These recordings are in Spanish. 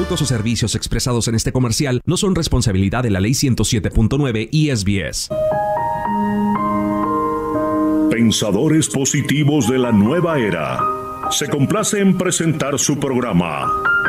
productos o servicios expresados en este comercial no son responsabilidad de la Ley 107.9 ISBS. Pensadores positivos de la nueva era. Se complace en presentar su programa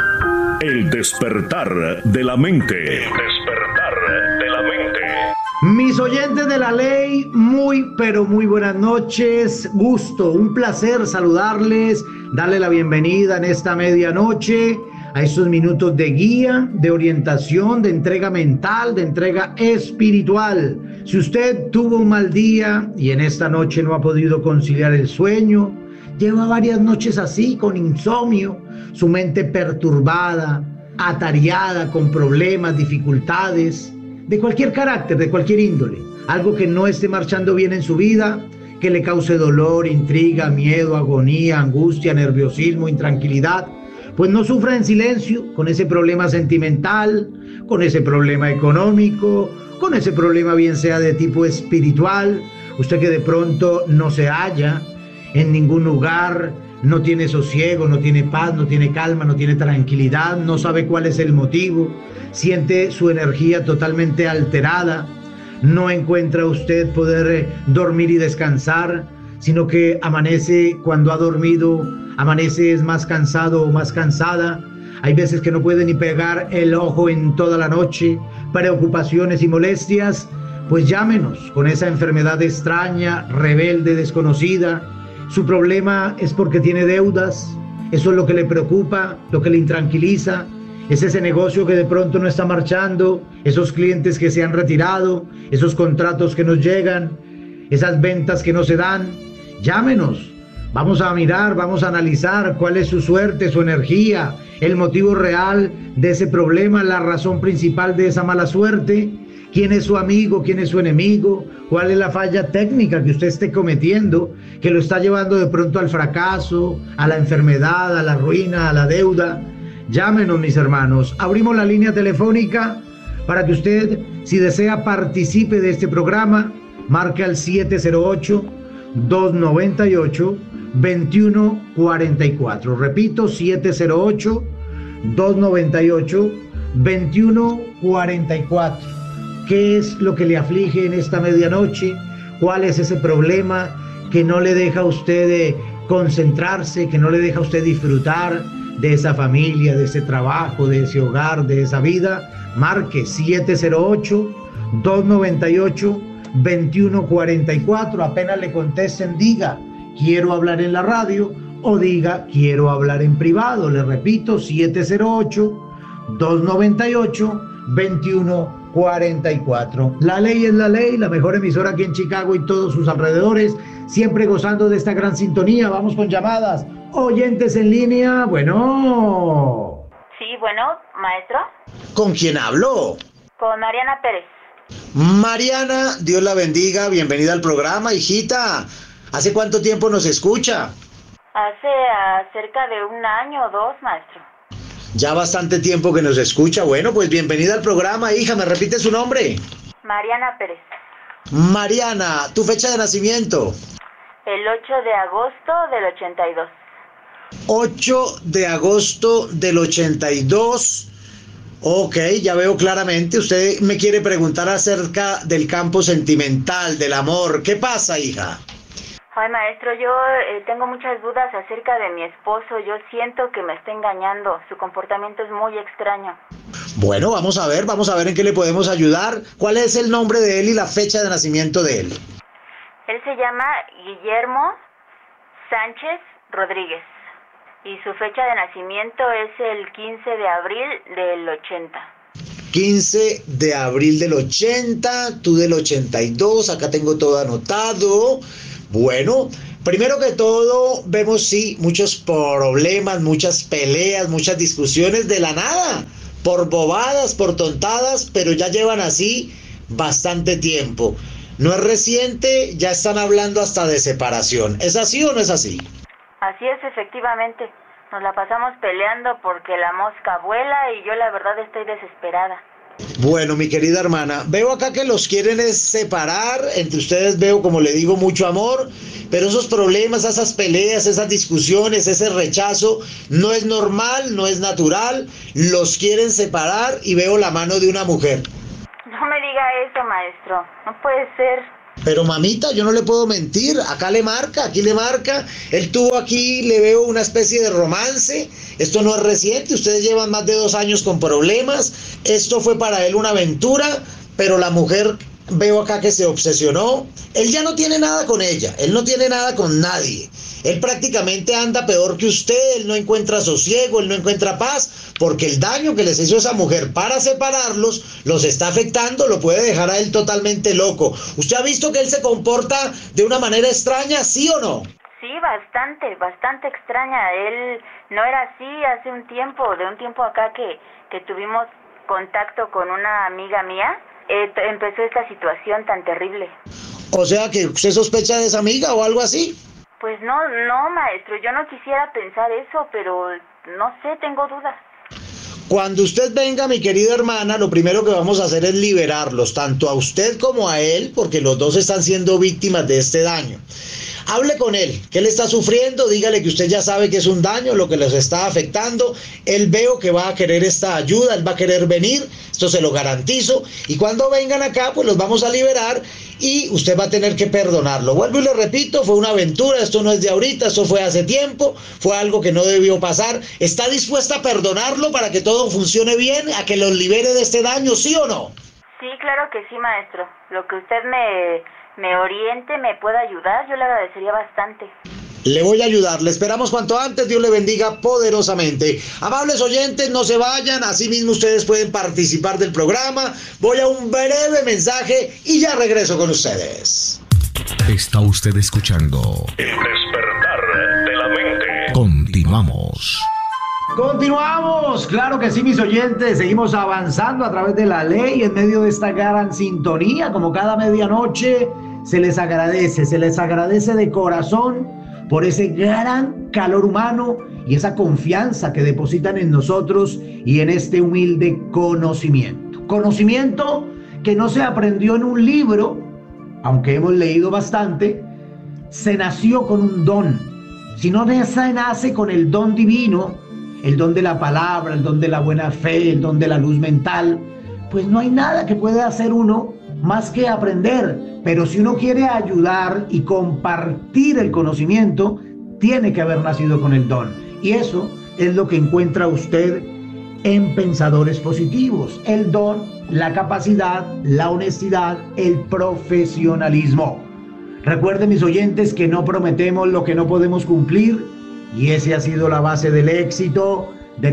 El despertar de la mente. El despertar de la mente. Mis oyentes de la ley, muy pero muy buenas noches. Gusto, un placer saludarles, darle la bienvenida en esta medianoche a estos minutos de guía, de orientación, de entrega mental, de entrega espiritual. Si usted tuvo un mal día y en esta noche no ha podido conciliar el sueño, lleva varias noches así, con insomnio, su mente perturbada, atareada con problemas, dificultades, de cualquier carácter, de cualquier índole, algo que no esté marchando bien en su vida, que le cause dolor, intriga, miedo, agonía, angustia, nerviosismo, intranquilidad, pues no sufra en silencio con ese problema sentimental, con ese problema económico, con ese problema bien sea de tipo espiritual. Usted que de pronto no se halla en ningún lugar, no tiene sosiego, no tiene paz, no tiene calma, no tiene tranquilidad, no sabe cuál es el motivo, siente su energía totalmente alterada, no encuentra usted poder dormir y descansar, sino que amanece cuando ha dormido, amanece es más cansado o más cansada. Hay veces que no puede ni pegar el ojo en toda la noche, preocupaciones y molestias. Pues llámenos con esa enfermedad extraña, rebelde, desconocida. Su problema es porque tiene deudas, eso es lo que le preocupa, lo que le intranquiliza. Es ese negocio que de pronto no está marchando, esos clientes que se han retirado, esos contratos que nos llegan, esas ventas que no se dan. Llámenos, vamos a mirar, vamos a analizar cuál es su suerte, su energía, el motivo real de ese problema, la razón principal de esa mala suerte, quién es su amigo, quién es su enemigo, cuál es la falla técnica que usted esté cometiendo, que lo está llevando de pronto al fracaso, a la enfermedad, a la ruina, a la deuda. Llámenos, mis hermanos, abrimos la línea telefónica para que usted, si desea, participe de este programa. Marque al 708-298-2144. Repito, 708-298-2144. ¿Qué es lo que le aflige en esta medianoche? ¿Cuál es ese problema que no le deja a usted concentrarse, que no le deja a usted disfrutar de esa familia, de ese trabajo, de ese hogar, de esa vida? Marque 708-298-2144. Apenas le contesten, diga quiero hablar en la radio o diga quiero hablar en privado. Le repito, 708-298-2144. La ley es la ley, la mejor emisora aquí en Chicago y todos sus alrededores, siempre gozando de esta gran sintonía. Vamos con llamadas. Oyentes en línea, bueno. Sí, bueno, maestro. ¿Con quién hablo? Con Mariana Pérez. Mariana, Dios la bendiga, bienvenida al programa, hijita. ¿Hace cuánto tiempo nos escucha? Hace cerca de 1 año o 2, maestro. Ya bastante tiempo que nos escucha. Bueno, pues bienvenida al programa, hija. ¿Me repite su nombre? Mariana Pérez. Mariana, ¿tu fecha de nacimiento? El 8 de agosto del 82. 8 de agosto del 82. Ok, ya veo claramente. Usted me quiere preguntar acerca del campo sentimental, del amor. ¿Qué pasa, hija? Ay, maestro, yo tengo muchas dudas acerca de mi esposo. Yo siento que me está engañando. Su comportamiento es muy extraño. Bueno, vamos a ver en qué le podemos ayudar. ¿Cuál es el nombre de él y la fecha de nacimiento de él? Él se llama Guillermo Sánchez Rodríguez. Y su fecha de nacimiento es el 15 de abril del 80. 15 de abril del 80, tú del 82, acá tengo todo anotado. Bueno, primero que todo, vemos sí, muchos problemas, muchas peleas, muchas discusiones de la nada, por bobadas, por tontadas, pero ya llevan así bastante tiempo. No es reciente, ya están hablando hasta de separación. ¿Es así o no es así? Así es, efectivamente. Nos la pasamos peleando porque la mosca vuela y yo la verdad estoy desesperada. Bueno, mi querida hermana, veo acá que los quieren es separar, entre ustedes veo, como le digo, mucho amor, pero esos problemas, esas peleas, esas discusiones, ese rechazo, no es normal, no es natural, los quieren separar y veo la mano de una mujer. No me diga eso, maestro, no puede ser. Pero mamita, yo no le puedo mentir, acá le marca, aquí le marca, él tuvo aquí, le veo una especie de romance, esto no es reciente, ustedes llevan más de 2 años con problemas, esto fue para él una aventura, pero la mujer veo acá que se obsesionó, él ya no tiene nada con ella, él no tiene nada con nadie, él prácticamente anda peor que usted, él no encuentra sosiego, él no encuentra paz, porque el daño que les hizo esa mujer para separarlos los está afectando, lo puede dejar a él totalmente loco. ¿Usted ha visto que él se comporta de una manera extraña, sí o no? Sí, bastante extraña. Él no era así hace un tiempo, de un tiempo acá que tuvimos contacto con una amiga mía, empezó esta situación tan terrible. O sea, que usted sospecha de esa amiga o algo así. Pues no, maestro, yo no quisiera pensar eso, pero no sé, tengo dudas. Cuando usted venga, mi querida hermana, lo primero que vamos a hacer es liberarlos, tanto a usted como a él, porque los dos están siendo víctimas de este daño. Hable con él, que él está sufriendo, dígale que usted ya sabe que es un daño, lo que les está afectando. Él veo que va a querer esta ayuda, él va a querer venir, esto se lo garantizo. Y cuando vengan acá, pues los vamos a liberar y usted va a tener que perdonarlo. Vuelvo y le repito, fue una aventura, esto no es de ahorita, esto fue hace tiempo, fue algo que no debió pasar. ¿Está dispuesta a perdonarlo para que todo funcione bien, a que los libere de este daño, sí o no? Sí, claro que sí, maestro. Lo que usted me oriente, me pueda ayudar, yo le agradecería bastante. Le voy a ayudar, le esperamos cuanto antes, Dios le bendiga poderosamente. Amables oyentes, no se vayan, así mismo ustedes pueden participar del programa. Voy a un breve mensaje y ya regreso con ustedes. Está usted escuchando El despertar de la mente. Continuamos. Continuamos, claro que sí, mis oyentes, seguimos avanzando a través de la ley en medio de esta gran sintonía, como cada medianoche. Se les agradece de corazón por ese gran calor humano y esa confianza que depositan en nosotros y en este humilde conocimiento. Conocimiento que no se aprendió en un libro, aunque hemos leído bastante, se nació con un don, sino se nace con el don divino, el don de la palabra, el don de la buena fe, el don de la luz mental. Pues no hay nada que pueda hacer uno más que aprender, pero si uno quiere ayudar y compartir el conocimiento, tiene que haber nacido con el don. Y eso es lo que encuentra usted en Pensadores Positivos: el don, la capacidad, la honestidad, el profesionalismo. Recuerden, mis oyentes, que no prometemos lo que no podemos cumplir, y ese ha sido la base del éxito de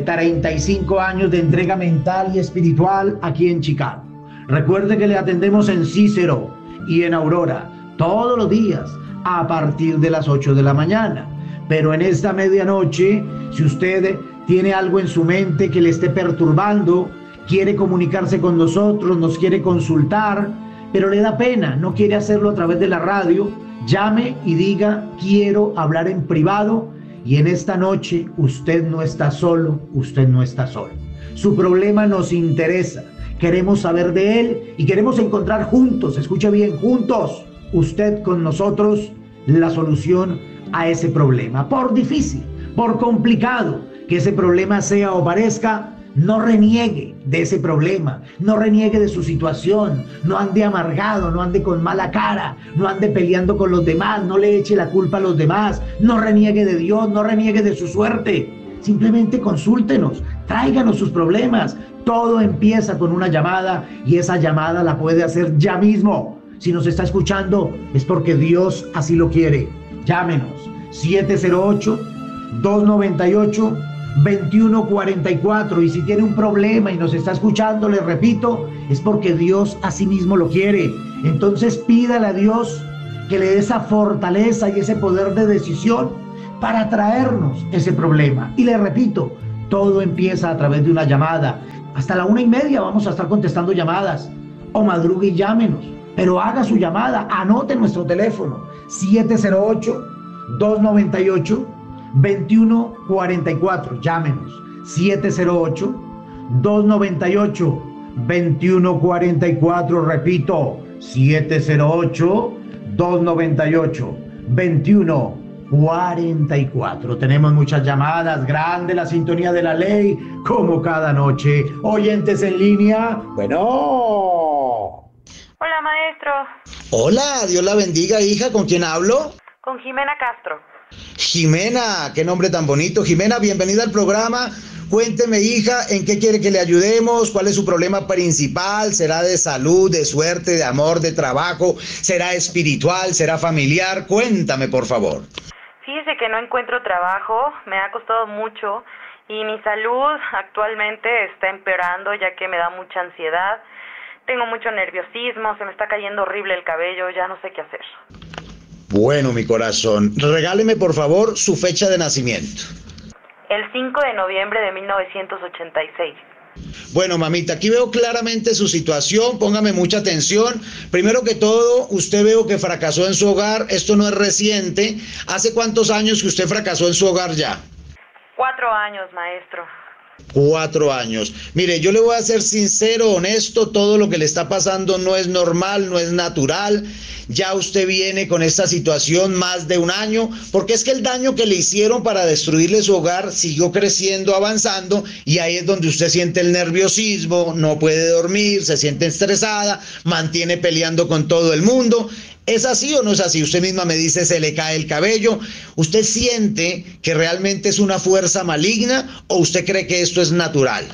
35 años de entrega mental y espiritual aquí en Chicago. Recuerde que le atendemos en Cícero y en Aurora todos los días a partir de las 8 de la mañana. Pero en esta medianoche, si usted tiene algo en su mente que le esté perturbando, quiere comunicarse con nosotros, nos quiere consultar, pero le da pena, no quiere hacerlo a través de la radio, llame y diga: quiero hablar en privado. Y en esta noche usted no está solo, usted no está solo. Su problema nos interesa. Queremos saber de él y queremos encontrar juntos, escuche bien, juntos, usted con nosotros, la solución a ese problema. Por difícil, por complicado que ese problema sea o parezca, no reniegue de ese problema, no reniegue de su situación, no ande amargado, no ande con mala cara, no ande peleando con los demás, no le eche la culpa a los demás, no reniegue de Dios, no reniegue de su suerte. Simplemente consúltenos, tráiganos sus problemas. Todo empieza con una llamada y esa llamada la puede hacer ya mismo. Si nos está escuchando es porque Dios así lo quiere. Llámenos 708-298-2144, y si tiene un problema y nos está escuchando, le repito, es porque Dios así mismo lo quiere. Entonces pídale a Dios que le dé esa fortaleza y ese poder de decisión para traernos ese problema. Y le repito, todo empieza a través de una llamada. Hasta la 1:30 vamos a estar contestando llamadas. O madrugue y llámenos, pero haga su llamada, anote nuestro teléfono 708-298-2144. Llámenos 708-298 708-298-2144. Repito, 708-298-2144. Tenemos muchas llamadas, grande la sintonía de la ley, como cada noche. Oyentes en línea, bueno. Hola, maestro. Hola, Dios la bendiga, hija. ¿Con quién hablo? Con Jimena Castro. Jimena, qué nombre tan bonito. Jimena, bienvenida al programa. Cuénteme, hija, ¿en qué quiere que le ayudemos? ¿Cuál es su problema principal? ¿Será de salud, de suerte, de amor, de trabajo? ¿Será espiritual? ¿Será familiar? Cuéntame, por favor. Fíjese que no encuentro trabajo, me ha costado mucho y mi salud actualmente está empeorando ya que me da mucha ansiedad. Tengo mucho nerviosismo, se me está cayendo horrible el cabello, ya no sé qué hacer. Bueno, mi corazón, regáleme por favor su fecha de nacimiento. El 5 de noviembre de 1986. Bueno, mamita, aquí veo claramente su situación, póngame mucha atención. Primero que todo, usted veo que fracasó en su hogar, esto no es reciente. ¿Hace cuántos años que usted fracasó en su hogar ya? 4 años, maestro. 4 años. Mire, yo le voy a ser sincero, honesto, todo lo que le está pasando no es normal, no es natural. Ya usted viene con esta situación más de 1 año, porque es que el daño que le hicieron para destruirle su hogar siguió creciendo, avanzando, y ahí es donde usted siente el nerviosismo, no puede dormir, se siente estresada, mantiene peleando con todo el mundo. ¿Es así o no es así? Usted misma me dice, se le cae el cabello. ¿Usted siente que realmente es una fuerza maligna o usted cree que esto es natural?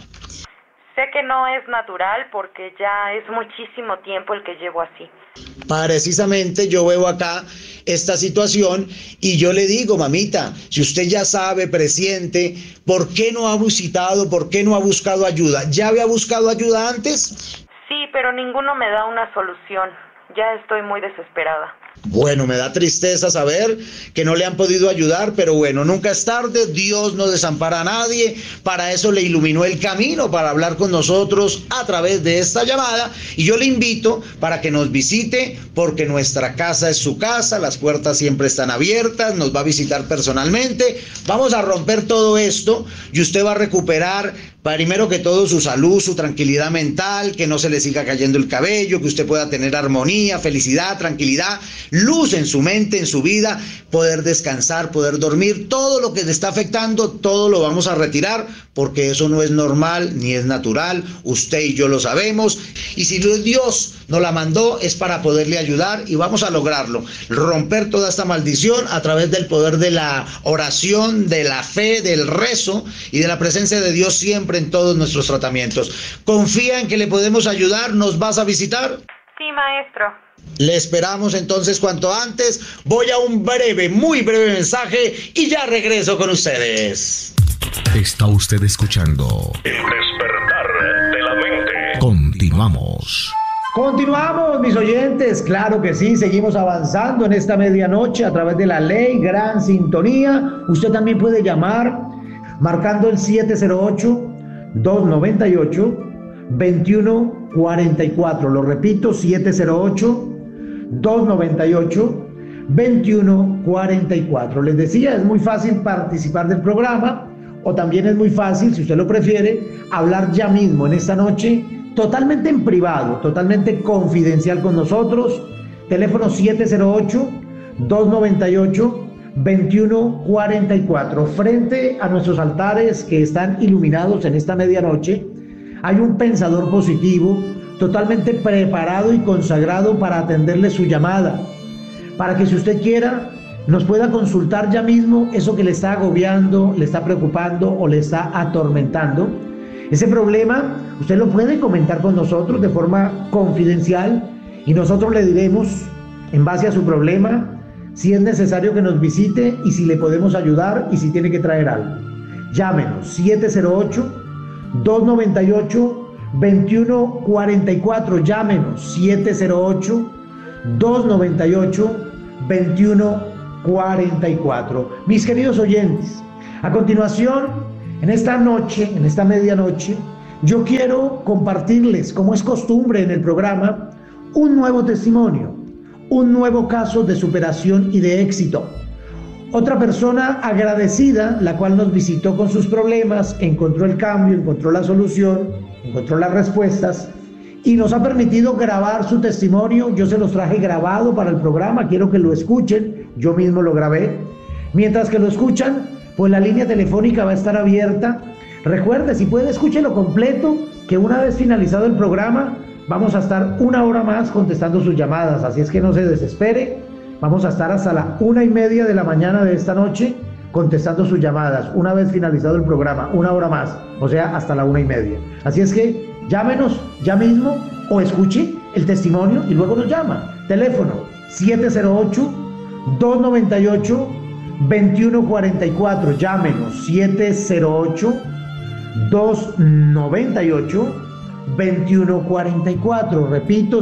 Sé que no es natural porque ya es muchísimo tiempo el que llevo así. Precisamente yo veo acá esta situación y yo le digo, mamita, si usted ya sabe, presiente, ¿por qué no ha visitado, por qué no ha buscado ayuda? ¿Ya había buscado ayuda antes? Sí, pero ninguno me da una solución. Ya estoy muy desesperada. Bueno, me da tristeza saber que no le han podido ayudar, pero bueno, nunca es tarde, Dios no desampara a nadie, para eso le iluminó el camino, para hablar con nosotros a través de esta llamada, y yo le invito para que nos visite, porque nuestra casa es su casa, las puertas siempre están abiertas, nos va a visitar personalmente, vamos a romper todo esto, y usted va a recuperar primero que todo su salud, su tranquilidad mental, que no se le siga cayendo el cabello, que usted pueda tener armonía, felicidad, tranquilidad, luz en su mente, en su vida, poder descansar, poder dormir. Todo lo que le está afectando, todo lo vamos a retirar, porque eso no es normal ni es natural. Usted y yo lo sabemos, y si Dios nos la mandó es para poderle ayudar, y vamos a lograrlo, romper toda esta maldición a través del poder de la oración, de la fe, del rezo y de la presencia de Dios siempre en todos nuestros tratamientos. ¿Confía en que le podemos ayudar? ¿Nos vas a visitar? Sí, maestro. Le esperamos entonces cuanto antes. Voy a un breve, muy breve mensaje y ya regreso con ustedes. Está usted escuchando El despertar de la mente. Continuamos. Continuamos, mis oyentes, claro que sí, seguimos avanzando en esta medianoche a través de la ley, gran sintonía. Usted también puede llamar marcando el 708-298-2144. Lo repito, 708-298-2144. Les decía, es muy fácil participar del programa, o también es muy fácil, si usted lo prefiere, hablar ya mismo en esta noche, totalmente en privado, totalmente confidencial con nosotros. Teléfono 708-298-2144. Frente a nuestros altares que están iluminados en esta medianoche, hay un pensador positivo totalmente preparado y consagrado para atenderle su llamada, para que si usted quiera nos pueda consultar ya mismo eso que le está agobiando, le está preocupando o le está atormentando. Ese problema usted lo puede comentar con nosotros de forma confidencial y nosotros le diremos, en base a su problema, si es necesario que nos visite y si le podemos ayudar y si tiene que traer algo. Llámenos 708-298-2144. Llámenos 708-298-2144. Mis queridos oyentes, a continuación, en esta noche, en esta medianoche, yo quiero compartirles, como es costumbre en el programa, un nuevo testimonio, un nuevo caso de superación y de éxito. Otra persona agradecida, la cual nos visitó con sus problemas, encontró el cambio, encontró la solución encontró las respuestas y nos ha permitido grabar su testimonio. Yo se los traje grabado para el programa, quiero que lo escuchen, yo mismo lo grabé. Mientras que lo escuchan, pues la línea telefónica va a estar abierta. Recuerde, si puede, escúchelo completo, que una vez finalizado el programa, vamos a estar 1 hora más contestando sus llamadas, así es que no se desespere. Vamos a estar hasta la 1:30 de la mañana de esta noche contestando sus llamadas, una vez finalizado el programa, 1 hora más, o sea, hasta la 1:30. Así es que llámenos ya mismo o escuche el testimonio y luego nos llama. Teléfono 708-298-2144. Llámenos 708-298-2144. Repito,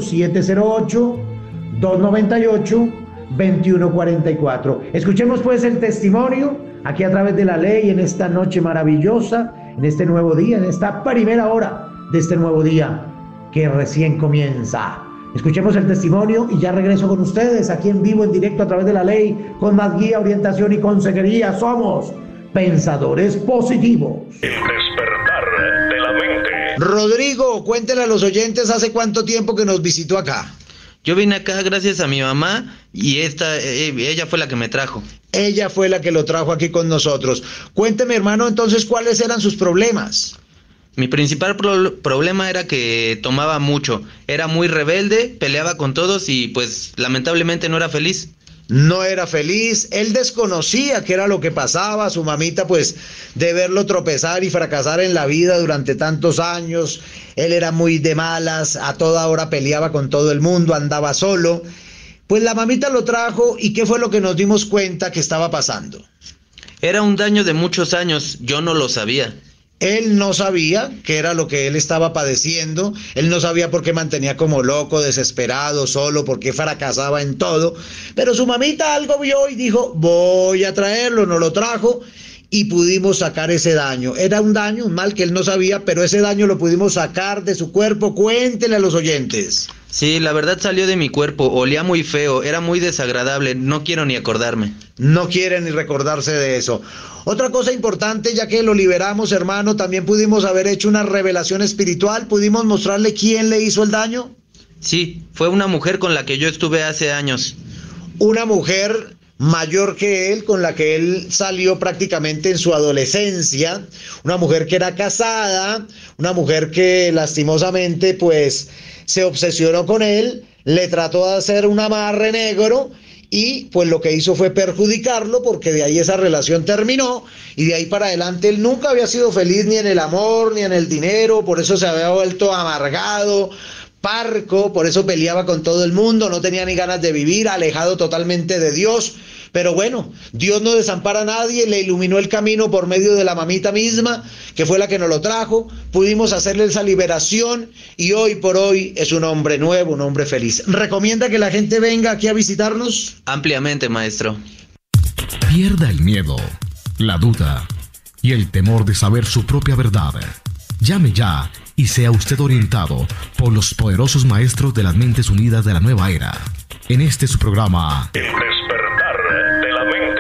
708-298-2144. Escuchemos pues el testimonio aquí a través de la ley en esta noche maravillosa, en este nuevo día, en esta primera hora de este nuevo día que recién comienza. Escuchemos el testimonio y ya regreso con ustedes aquí en vivo, en directo a través de la ley, con más guía, orientación y consejería. Somos Pensadores Positivos. El despertar de la mente. Rodrigo, cuéntele a los oyentes hace cuánto tiempo que nos visitó acá. Yo vine acá gracias a mi mamá y ella fue la que me trajo. Ella fue la que lo trajo aquí con nosotros. Cuénteme, hermano, entonces, ¿cuáles eran sus problemas? Mi principal problema era que tomaba mucho, era muy rebelde, peleaba con todos y pues lamentablemente no era feliz. No era feliz, él desconocía qué era lo que pasaba, su mamita pues de verlo tropezar y fracasar en la vida durante tantos años, él era muy de malas, a toda hora peleaba con todo el mundo, andaba solo, pues la mamita lo trajo y ¿qué fue lo que nos dimos cuenta que estaba pasando? Era un daño de muchos años, yo no lo sabía. Él no sabía qué era lo que él estaba padeciendo, él no sabía por qué mantenía como loco, desesperado, solo, por qué fracasaba en todo, pero su mamita algo vio y dijo, voy a traerlo, no lo trajo y pudimos sacar ese daño. Era un daño, un mal que él no sabía, pero ese daño lo pudimos sacar de su cuerpo. Cuéntele a los oyentes. Sí, la verdad salió de mi cuerpo, olía muy feo, era muy desagradable, no quiero ni acordarme. No quiere ni recordarse de eso. Otra cosa importante, ya que lo liberamos, hermano, también pudimos haber hecho una revelación espiritual, pudimos mostrarle quién le hizo el daño. Sí, fue una mujer con la que yo estuve hace años. Una mujer mayor que él, con la que él salió prácticamente en su adolescencia, una mujer que era casada, una mujer que lastimosamente pues se obsesionó con él, le trató de hacer un amarre negro y pues lo que hizo fue perjudicarlo, porque de ahí esa relación terminó y de ahí para adelante él nunca había sido feliz ni en el amor ni en el dinero, por eso se había vuelto amargado, parco, por eso peleaba con todo el mundo, no tenía ni ganas de vivir, alejado totalmente de Dios. Pero bueno, Dios no desampara a nadie, le iluminó el camino por medio de la mamita misma, que fue la que nos lo trajo, pudimos hacerle esa liberación y hoy por hoy es un hombre nuevo, un hombre feliz. ¿Recomienda que la gente venga aquí a visitarnos? Ampliamente, maestro. Pierda el miedo, la duda y el temor de saber su propia verdad. Llame ya y sea usted orientado por los poderosos maestros de las mentes unidas de la nueva era. En este su programa... El despertar de la mente.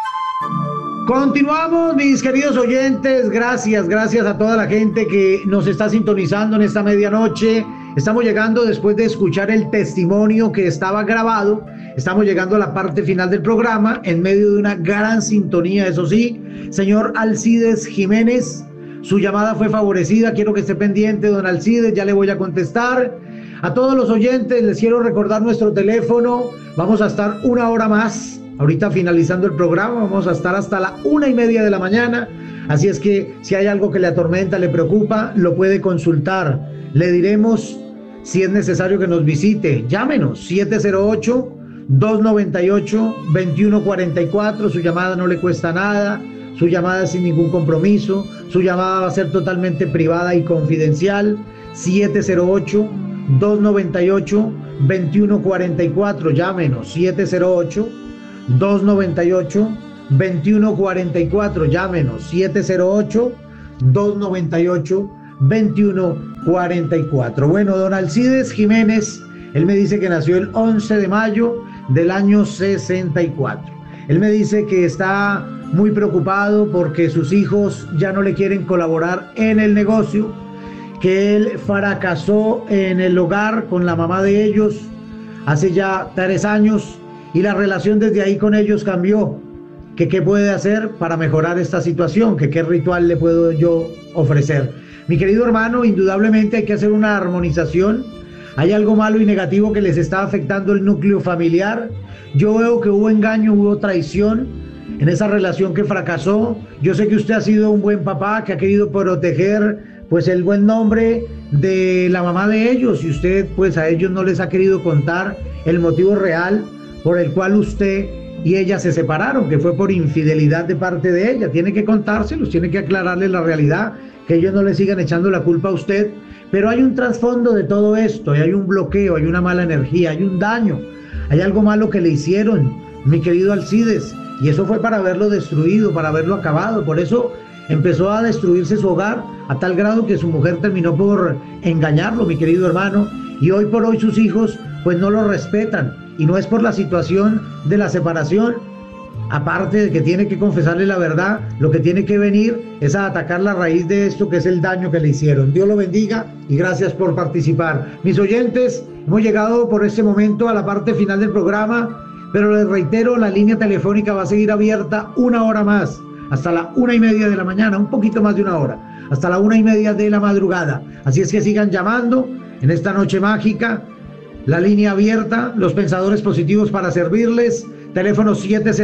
Continuamos, mis queridos oyentes. Gracias a toda la gente que nos está sintonizando en esta medianoche. Estamos llegando, después de escuchar el testimonio que estaba grabado, estamos llegando a la parte final del programa, en medio de una gran sintonía, eso sí. Señor Alcides Jiménez, su llamada fue favorecida, quiero que esté pendiente, don Alcides, ya le voy a contestar. A todos los oyentes les quiero recordar nuestro teléfono, vamos a estar 1 hora más, ahorita finalizando el programa, vamos a estar hasta la 1:30 de la mañana, así es que si hay algo que le atormenta, le preocupa, lo puede consultar, le diremos si es necesario que nos visite, llámenos, 708-298-2144, su llamada no le cuesta nada, su llamada es sin ningún compromiso, su llamada va a ser totalmente privada y confidencial, 708-298-2144, llámenos, 708-298-2144, llámenos, 708-298-2144. Bueno, don Alcides Jiménez, él me dice que nació el 11 de mayo del año 64. Él me dice que está muy preocupado porque sus hijos ya no le quieren colaborar en el negocio, que él fracasó en el hogar con la mamá de ellos hace ya 3 años y la relación desde ahí con ellos cambió. Que qué puede hacer para mejorar esta situación, que qué ritual le puedo yo ofrecer. Mi querido hermano, indudablemente hay que hacer una armonización. Hay algo malo y negativo que les está afectando el núcleo familiar. Yo veo que hubo engaño, hubo traición en esa relación que fracasó. Yo sé que usted ha sido un buen papá, que ha querido proteger pues el buen nombre de la mamá de ellos, y usted pues a ellos no les ha querido contar el motivo real por el cual usted y ella se separaron, que fue por infidelidad de parte de ella. Tiene que contárselos, tiene que aclararles la realidad, que ellos no le sigan echando la culpa a usted. Pero hay un trasfondo de todo esto, y hay un bloqueo, hay una mala energía, hay un daño, hay algo malo que le hicieron, mi querido Alcides, y eso fue para haberlo destruido, para haberlo acabado. Por eso empezó a destruirse su hogar a tal grado que su mujer terminó por engañarlo, mi querido hermano, y hoy por hoy sus hijos pues no lo respetan, y no es por la situación de la separación. Aparte de que tiene que confesarle la verdad, lo que tiene que venir es a atacar la raíz de esto, que es el daño que le hicieron. Dios lo bendiga y gracias por participar. Mis oyentes, hemos llegado por este momento a la parte final del programa, pero les reitero, la línea telefónica va a seguir abierta 1 hora más, hasta la 1:30 de la mañana, un poquito más de 1 hora, hasta la 1:30 de la madrugada. Así es que sigan llamando en esta noche mágica. La línea abierta, los pensadores positivos para servirles. Teléfono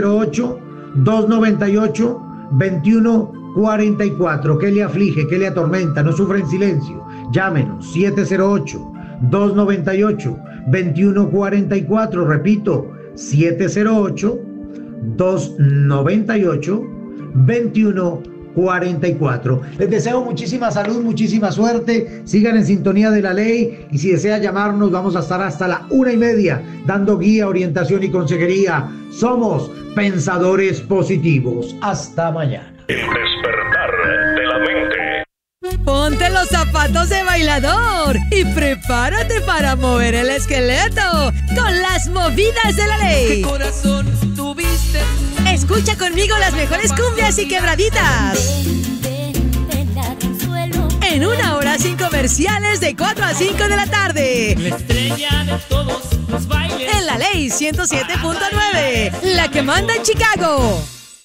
708-298-2144. ¿Qué le aflige? ¿Qué le atormenta? No sufra en silencio. Llámenos. 708-298-2144. Repito, 708-298-2144. Les deseo muchísima salud, muchísima suerte. Sigan en sintonía de la ley, y si desea llamarnos, vamos a estar hasta la 1:30 dando guía, orientación y consejería. Somos Pensadores Positivos. Hasta mañana. El despertar de la mente. Ponte los zapatos de bailador y prepárate para mover el esqueleto con las movidas de la ley. ¿Qué corazón tuviste? Escucha conmigo las mejores cumbias y quebraditas. En 1 hora sin comerciales de 4 a 5 de la tarde. La estrella de todos los bailes. En la ley 107.9, la que manda en Chicago.